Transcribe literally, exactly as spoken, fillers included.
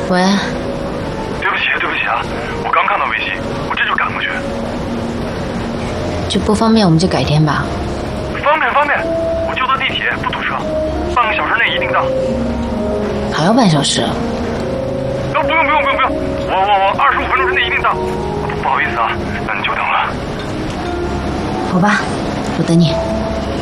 喂。 对不起，对不起啊，我刚看到微信，我这就赶过去。 就不方便，我们就改天吧。 方便方便，我就坐地铁，不堵车，半个小时内一定到。 还要半小时？ 哦，不用不用不用不用，我我我二十五分钟之内一定到。不好意思啊，让你久等了。 好吧，我等你。